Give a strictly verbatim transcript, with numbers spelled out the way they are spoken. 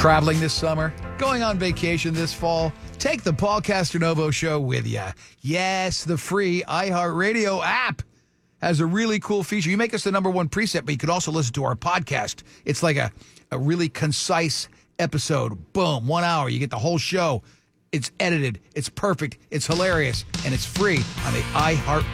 Traveling this summer? Going on vacation this fall? Take the Paul Castronovo Show with you. Yes, the free iHeartRadio app has a really cool feature. You make us the number one preset, but you could also listen to our podcast. It's like a, a really concise episode. Boom, one hour. You get the whole show. It's edited. It's perfect. It's hilarious. And it's free on the iHeart